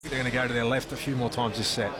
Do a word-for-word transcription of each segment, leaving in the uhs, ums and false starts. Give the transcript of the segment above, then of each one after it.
They're going to go to their left a few more times this set.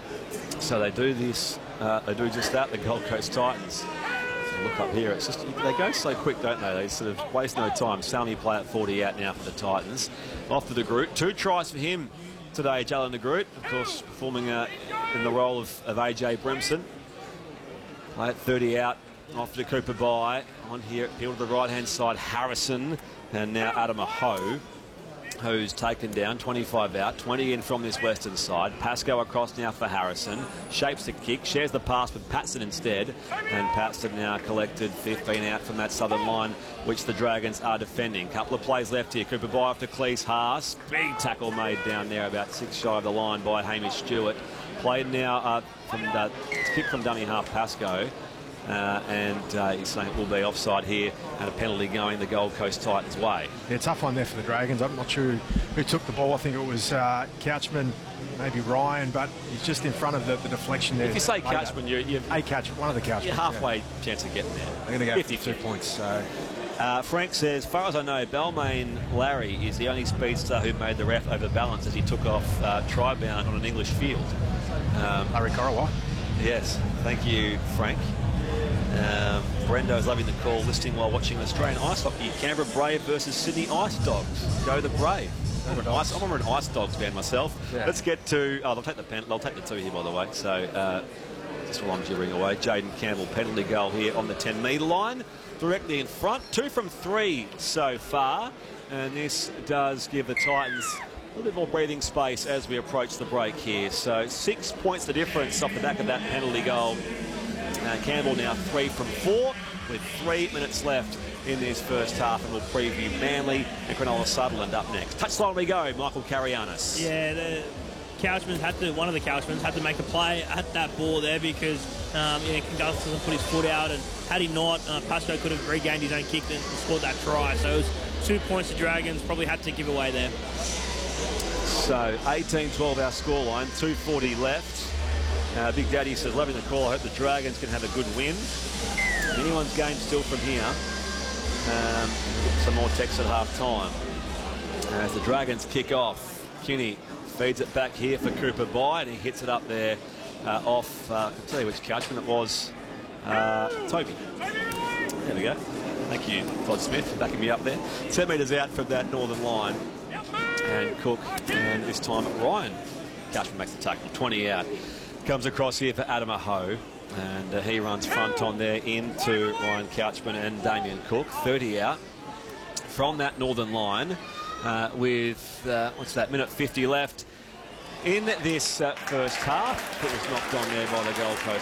So they do this, uh, they do just that, the Gold Coast Titans. So look up here, it's just, they go so quick, don't they? They sort of waste no time. Salmi play at forty out now for the Titans. Off to De Groot, two tries for him today, Jalen De Groot, of course, performing uh, in the role of, of A J Brimson. Play at thirty out, off to Cooper By. On here, appeal to the right-hand side, Harrison, and now Adama Ho, who's taken down, twenty-five out, twenty in from this western side. Pascoe across now for Harrison. Shapes the kick, shares the pass with Patson instead. And Patson now collected fifteen out from that southern line, which the Dragons are defending. Couple of plays left here. Cooper By off to Cleese Haas. Big tackle made down there, about six shy of the line by Hamish Stewart. Played now uh, from the kick from dummy half Pascoe. Uh, and uh, he's saying it will be offside here and a penalty going the Gold Coast Titans' way. Yeah, tough one there for the Dragons. I'm not sure who took the ball. I think it was uh, Couchman, maybe Ryan, but he's just in front of the, the deflection there. If you say Couchman, you're, you're, a Couchman, one of the Couchmen. You're halfway yeah. chance of getting there. They're going to go fifty-two points. So. Uh, Frank says, as far as I know, Balmain Larry is the only speedster who made the ref overbalance as he took off uh, try-bound on an English field. Um, Larry Corowa. Yes, thank you, Frank. Um, Brendo's loving the call, listening while watching Australian ice hockey. Canberra Brave versus Sydney Ice Dogs. Go the Brave. I'm, an ice, I'm an Ice Dogs fan myself. Yeah. Let's get to. Oh, they'll take the pen. They'll take the two here, by the way. So uh, just while I'm jibbering away, Jaden Campbell penalty goal here on the ten metre line, directly in front. Two from three so far, and this does give the Titans a little bit more breathing space as we approach the break here. So six points the difference off the back of that penalty goal. Uh, Campbell now three from four with three minutes left in this first half, and we'll preview Manly and Cronulla Sutherland up next. Touchline we go, Michael Carianis. Yeah, the Couchman had to, one of the Couchmans had to make a play at that ball there because um, yeah, Gustafson put his foot out, and had he not, uh, Pascoe could have regained his own kick and scored that try. So it was two points the Dragons probably had to give away there. So eighteen twelve our scoreline, two forty left. Uh, Big Daddy says, loving the call. I hope the Dragons can have a good win. Anyone's game still from here. Um, some more text at half time. As the Dragons kick off, Kinney feeds it back here for Cooper By, and he hits it up there uh, off, uh, I can tell you which Couchman it was, uh, Toby. There we go. Thank you, Todd Smith, for backing me up there. ten metres out from that northern line. And Cook, and this time Ryan Couchman makes the tackle, twenty out. Comes across here for Adama Ho, and uh, he runs front on there into Ryan Couchman and Damien Cook. thirty out from that northern line uh, with, uh, what's that, minute fifty left in this uh, first half. It was knocked on there by the Gold Coast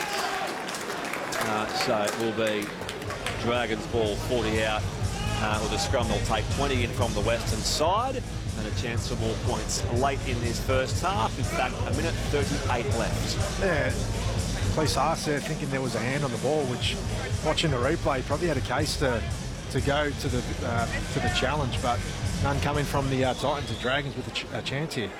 Titans. Uh, so it will be Dragons ball, forty out uh, with a scrum. They'll take twenty in from the western side. And a chance for more points late in this first half. In fact, a minute thirty-eight left. Yeah, Cleese Haas there thinking there was a hand on the ball, which, watching the replay, probably had a case to to go to the uh, to the challenge, but none coming from the uh, Titans and Dragons with a, ch a chance here.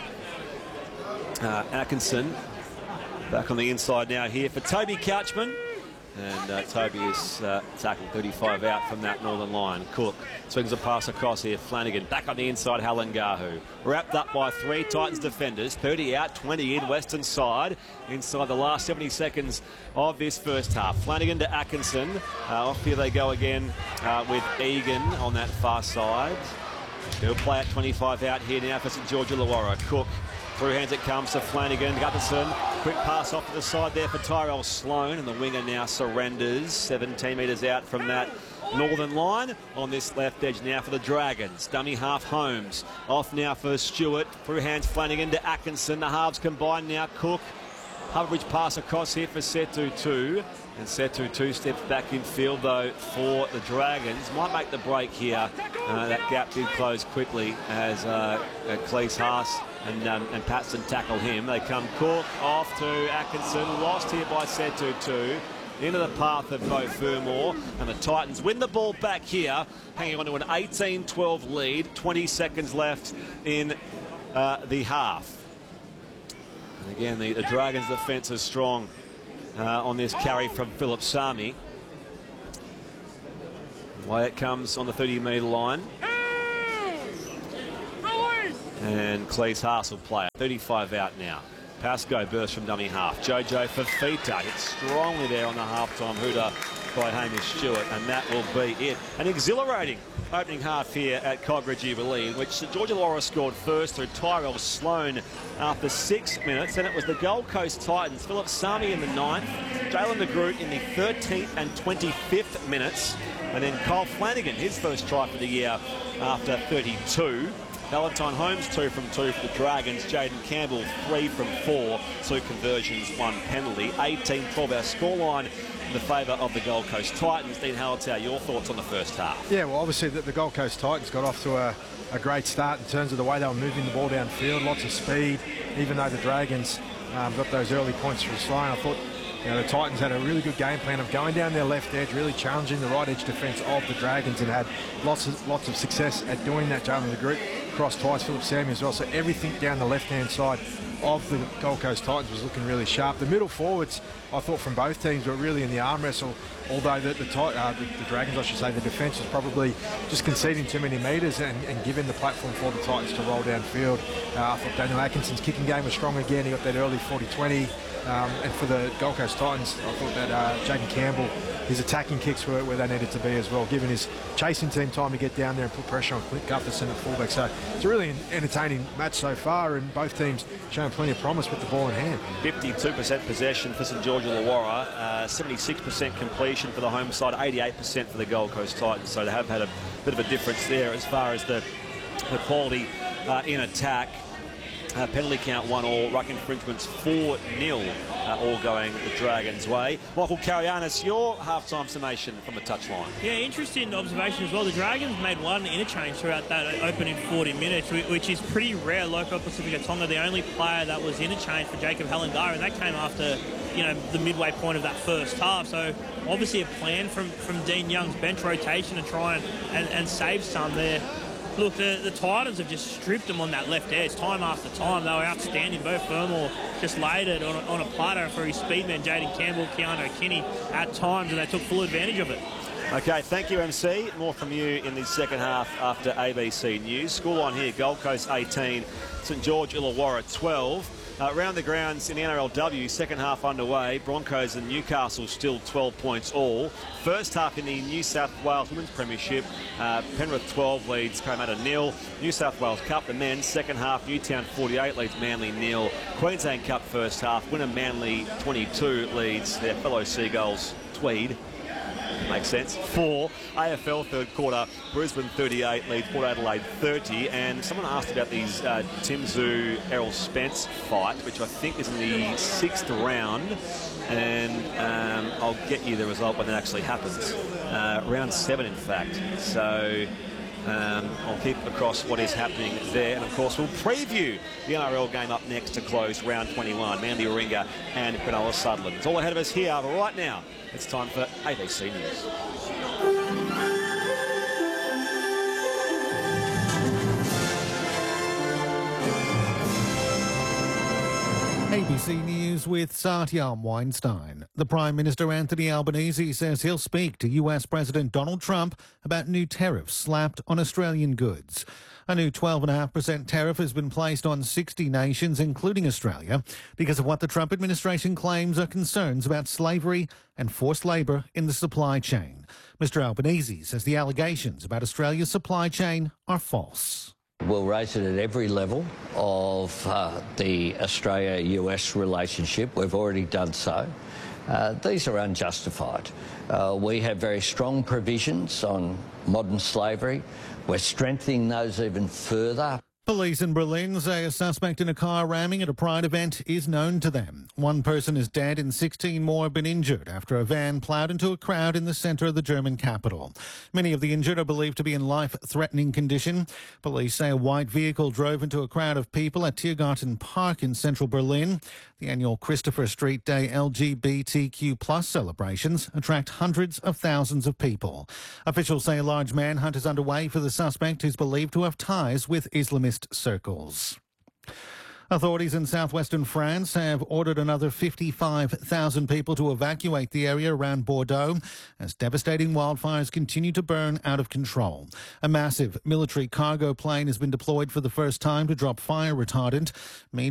Uh, Atkinson back on the inside now here for Toby Couchman. And uh, Toby is uh, tackled thirty-five out from that northern line. Cook swings a pass across here. Flanagan back on the inside. Halangahu wrapped up by three Titans defenders. thirty out, twenty in, western side. Inside the last seventy seconds of this first half. Flanagan to Atkinson. Uh, off here they go again uh, with Egan on that far side. He'll play at twenty-five out here now for St George Illawarra. Cook. Through hands it comes to Flanagan. Gutherson, quick pass off to the side there for Tyrell Sloan, and the winger now surrenders. seventeen metres out from that northern line. On this left edge now for the Dragons. Dummy half Holmes. Off now for Stewart. Through hands Flanagan to Atkinson. The halves combine now. Cook. Harborbridge pass across here for Setu two. And Setu two steps back in field though for the Dragons. Might make the break here. Uh, that gap did close quickly as uh, uh, Cleese Haas and, um, and Patson tackle him. They come Cook off to Atkinson. Lost here by Setu two. Into the path of Beau Fermor. And the Titans win the ball back here. Hanging on to an eighteen twelve lead. twenty seconds left in uh, the half. And again, the, the Dragons' defence is strong. Uh, on this carry from Philip Sami. Away it comes on the thirty metre line. And Cleese Haas will play it. thirty-five out now. Pascoe burst from dummy half. Jojo Fafita hits strongly there on the half-time hooter by Hamish Stewart, and that will be it. An exhilarating opening half here at Kogarah Jubilee, in which St George Illawarra scored first through Tyrell Sloan after six minutes. Then it was the Gold Coast Titans, Philip Sami in the ninth, Jalen de Groot in the thirteenth and twenty-fifth minutes, and then Kyle Flanagan, his first try for the year after thirty-two. Valentine Holmes, two from two for the Dragons. Jaden Campbell, three from four. Two conversions, one penalty. eighteen twelve our scoreline in the favour of the Gold Coast Titans. Dean Hallertau, your thoughts on the first half? Yeah, well, obviously the, the Gold Coast Titans got off to a, a great start in terms of the way they were moving the ball downfield. Lots of speed, even though the Dragons um, got those early points through Sloan. I thought you know, the Titans had a really good game plan of going down their left edge, really challenging the right edge defence of the Dragons, and had lots of lots of success at doing that. Jalen de Groot crossed twice, Philip Sami as well. So everything down the left-hand side of the Gold Coast Titans was looking really sharp. The middle forwards, I thought, from both teams were really in the arm wrestle, although the, the, uh, the, the Dragons, I should say, the defence was probably just conceding too many metres and, and giving the platform for the Titans to roll downfield. Uh, I thought Daniel Atkinson's kicking game was strong again. He got that early forty twenty. Um, and for the Gold Coast Titans, I thought that uh, Jaden Campbell, his attacking kicks were where they needed to be as well, giving his chasing team time to get down there and put pressure on Clint Gutherson at fullback. So it's a really entertaining match so far, and both teams showing plenty of promise with the ball in hand. fifty-two percent possession for St George Illawarra, uh, seventy-six percent completion for the home side, eighty-eight percent for the Gold Coast Titans. So they have had a bit of a difference there as far as the, the quality uh, in attack. Uh, penalty count one all, ruck infringements four nil, uh, all going the Dragons' way. Michael Karayanis, your half-time summation from the touchline. Yeah, interesting observation as well. The Dragons made one interchange throughout that opening forty minutes, which is pretty rare. Local Pacifica Tonga, the only player that was interchanged for Jacob Hallandara, and that came after, you know, the midway point of that first half. So obviously a plan from, from Dean Young's bench rotation to try and, and, and save some there. Look, the, the Titans have just stripped them on that left edge time after time. They were outstanding. Bo Fermor just laid it on a, on a platter for his speedman, Jaden Campbell, Keanu Kinney, at times, and they took full advantage of it. Okay, thank you, M C. More from you in the second half after A B C News. Scoreline here, Gold Coast eighteen, St George Illawarra twelve. Uh, around the grounds in the N R L W, second half underway. Broncos and Newcastle still twelve points all. First half in the New South Wales Women's Premiership, uh, Penrith twelve leads Parramatta nil. New South Wales Cup, the men's second half, Newtown forty-eight leads Manly nil. Queensland Cup first half, winner Manly twenty-two leads their fellow Seagulls Tweed. Makes sense. Four. A F L third quarter, Brisbane thirty-eight leads Port Adelaide thirty. And someone asked about these uh, Tim Zoo Errol Spence fight, which I think is in the sixth round. And um, I'll get you the result when it actually happens. Uh, round seven, in fact. So um, I'll keep across what is happening there. And of course, we'll preview the N R L game up next to close round twenty-one. Manly Warringah and Cronulla Sutherland. It's all ahead of us here, but right now, it's time for A B C News. A B C News with Satyam Weinstein. The Prime Minister Anthony Albanese says he'll speak to U S President Donald Trump about new tariffs slapped on Australian goods. A new twelve point five percent tariff has been placed on sixty nations, including Australia, because of what the Trump administration claims are concerns about slavery and forced labour in the supply chain. Mister Albanese says the allegations about Australia's supply chain are false. We'll raise it at every level of uh, the Australia-U S relationship. We've already done so. Uh, these are unjustified. Uh, we have very strong provisions on modern slavery. We're strengthening those even further. Police in Berlin say a suspect in a car ramming at a Pride event is known to them. One person is dead and sixteen more have been injured after a van ploughed into a crowd in the centre of the German capital. Many of the injured are believed to be in life-threatening condition. Police say a white vehicle drove into a crowd of people at Tiergarten Park in central Berlin. The annual Christopher Street Day L G B T Q plus celebrations attract hundreds of thousands of people. Officials say a large manhunt is underway for the suspect who's believed to have ties with Islamist circles. Authorities in southwestern France have ordered another fifty-five thousand people to evacuate the area around Bordeaux as devastating wildfires continue to burn out of control. A massive military cargo plane has been deployed for the first time to drop fire retardant. Meanwhile,